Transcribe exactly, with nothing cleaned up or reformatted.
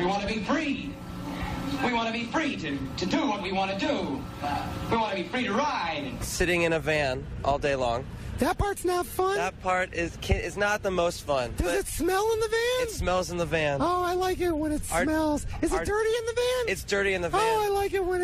We want to be free. We want to be free to, to do what we want to do. We want to be free to ride. Sitting in a van all day long. That part's not fun? That part is is not the most fun. Does it smell in the van? It smells in the van. Oh, I like it when it Our, smells. Is our, it dirty in the van? It's dirty in the van. Oh, I like it when it